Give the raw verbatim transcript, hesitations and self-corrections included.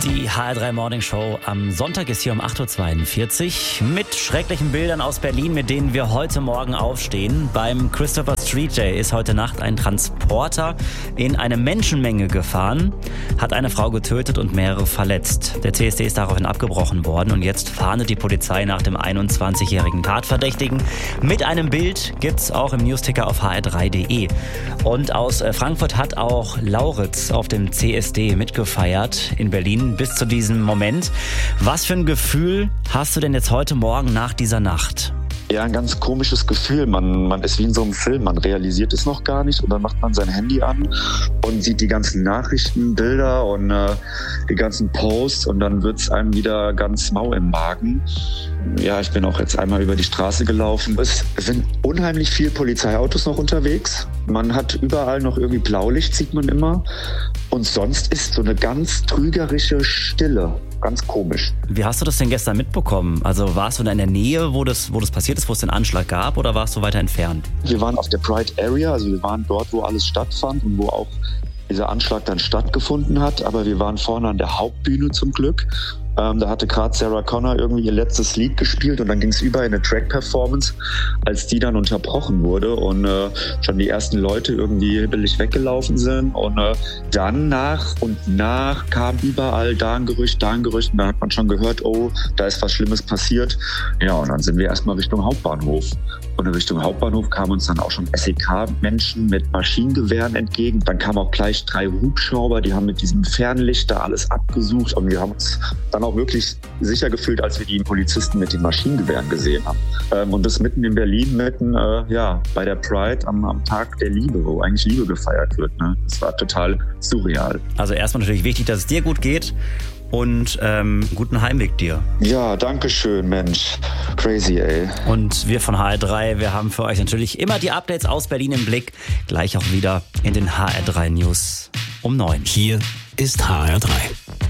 Die H R drei Morning Show am Sonntag ist hier um acht Uhr zweiundvierzig mit schrecklichen Bildern aus Berlin, mit denen wir heute Morgen aufstehen. Beim Christopher Street Day ist heute Nacht ein Transporter in eine Menschenmenge gefahren, hat eine Frau getötet und mehrere verletzt. Der C S D ist daraufhin abgebrochen worden und jetzt fahndet die Polizei nach dem einundzwanzigjährigen Tatverdächtigen. Mit einem Bild gibt's auch im Newsticker auf h r drei punkt d e. Und aus Frankfurt hat auch Lauritz auf dem C S D mitgefeiert in Berlin bis zu diesem Moment. Was für ein Gefühl hast du denn jetzt heute Morgen nach dieser Nacht? Ja, ein ganz komisches Gefühl. Man, man ist wie in so einem Film, man realisiert es noch gar nicht und dann macht man sein Handy an und sieht die ganzen Nachrichten, Bilder und äh, die ganzen Posts und dann wird's einem wieder ganz mau im Magen. Ja, ich bin auch jetzt einmal über die Straße gelaufen. Es sind unheimlich viele Polizeiautos noch unterwegs. Man hat überall noch irgendwie Blaulicht, sieht man immer. Und sonst ist so eine ganz trügerische Stille. Ganz komisch. Wie hast du das denn gestern mitbekommen? Also warst du da in der Nähe, wo das, wo das passiert ist, wo es den Anschlag gab, oder warst du weiter entfernt? Wir waren auf der Pride Area, also wir waren dort, wo alles stattfand und wo auch dieser Anschlag dann stattgefunden hat. Aber wir waren vorne an der Hauptbühne zum Glück. Ähm, da hatte gerade Sarah Connor irgendwie ihr letztes Lied gespielt und dann ging es über in eine Track-Performance, als die dann unterbrochen wurde und äh, schon die ersten Leute irgendwie hibbelig weggelaufen sind. Und äh, dann nach und nach kam überall da ein Gerücht, da ein Gerücht und da hat man schon gehört, oh, da ist was Schlimmes passiert. Ja, und dann sind wir erstmal Richtung Hauptbahnhof. Und in Richtung Hauptbahnhof kamen uns dann auch schon S E K-Menschen mit Maschinengewehren entgegen. Dann kamen auch gleich drei Hubschrauber, die haben mit diesem Fernlicht da alles abgesucht und wir haben uns dann auch wirklich sicher gefühlt, als wir die Polizisten mit den Maschinengewehren gesehen haben. Ähm, und das mitten in Berlin, mitten äh, ja, bei der Pride am, am Tag der Liebe, wo eigentlich Liebe gefeiert wird. Ne? Das war total surreal. Also erstmal natürlich wichtig, dass es dir gut geht und ähm, guten Heimweg dir. Ja, danke schön, Mensch. Crazy, ey. Und wir von H R drei, wir haben für euch natürlich immer die Updates aus Berlin im Blick. Gleich auch wieder in den H R drei News um neun. Hier ist H R drei.